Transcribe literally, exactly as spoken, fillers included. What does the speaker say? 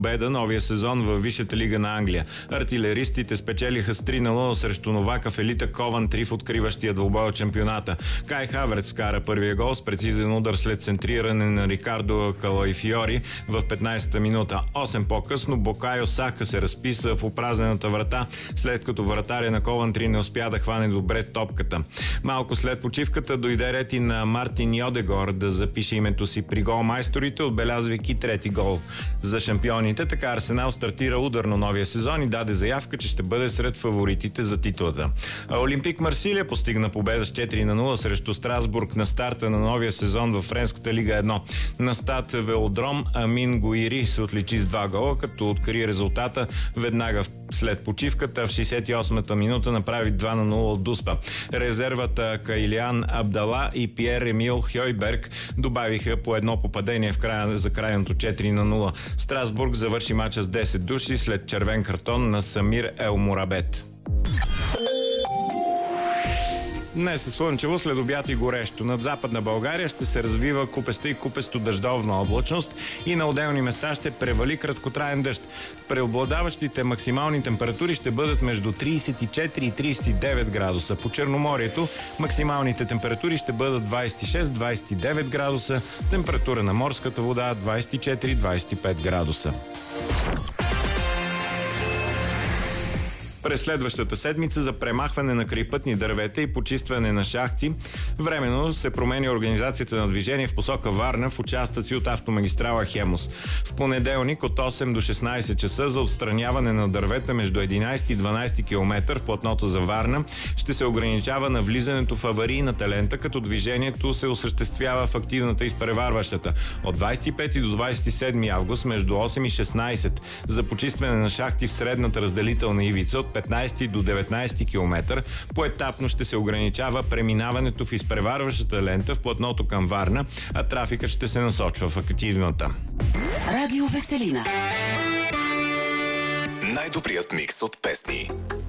победа новия сезон във Висшата лига на Англия. Артилеристите спечелиха с три на нула срещу новака в елита Ковантри в откриващия двубой от шампионата. Кай Хаверц вкара първия гол с прецизен удар след центриране на Рикардо Калайфиори в петнайсета минута. осем по-късно Букайо Сака се разписа в опразнената врата, след като вратаря на Ковантри не успя да хване добре топката. Малко след почивката дойде ред и на Мартин Йодегор да запише името си при голмайсторите, отбелязвайки трети гол за шампионите. Така Арсенал стартира ударно новия сезон и даде заявка, че ще бъде сред фаворитите за титлата. А Олимпик Марсилия постигна победа с четири на нула срещу Страсбург на старта на новия сезон в Френската лига едно. На стад Велодром Амин Гуири се отличи с два гола, като откри резултата веднага след почивката. В шейсет и осмата минута направи два на нула от Дуспа. Резервата Кайлиан Абдала и Пьер Емил Хьойберг добавиха по едно попадение в края, за крайното четири на нула. Страсбург завърши мача с десет души след червен картон на Самир Ел Мурабет. Днес е слънчево, след обяд и горещо. Над Западна България ще се развива купеста и купесто дъждовна облачност и на отделни места ще превали краткотраен дъжд. Преобладаващите максимални температури ще бъдат между трийсет и четири и трийсет и девет градуса. По Черноморието максималните температури ще бъдат двайсет и шест до двайсет и девет градуса, температура на морската вода двайсет и четири до двайсет и пет градуса. През следващата седмица за премахване на крайпътни дървета и почистване на шахти временно се променя организацията на движение в посока Варна в участъци от автомагистрала Хемус. В понеделник от осем до шестнайсет часа за отстраняване на дървета между единайсети и дванайсети километър в платното за Варна ще се ограничава на влизането в аварийната лента, като движението се осъществява в активната изпреварващата. От двайсет и пети до двайсет и седми август между осем и шестнайсет за почистване на шахти в средната разделителна ивица от петнайсети до деветнайсети километър поетапно ще се ограничава преминаването в изпреварващата лента в платното към Варна, а трафикът ще се насочва в активната. Радио Веселина. Най-добрият микс от песни.